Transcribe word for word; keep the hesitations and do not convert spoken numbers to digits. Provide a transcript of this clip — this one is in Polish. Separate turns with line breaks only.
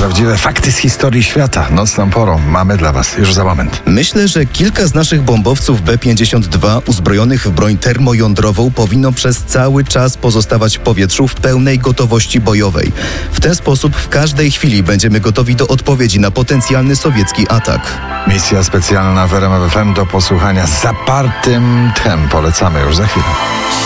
Prawdziwe fakty z historii świata. Nocną porą mamy dla Was już za moment.
Myślę, że kilka z naszych bombowców B pięćdziesiąt dwa uzbrojonych w broń termojądrową powinno przez cały czas pozostawać w powietrzu w pełnej gotowości bojowej. W ten sposób w każdej chwili będziemy gotowi do odpowiedzi na potencjalny sowiecki atak.
Misja specjalna w R M F F M do posłuchania z zapartym tchem. Polecamy już za chwilę.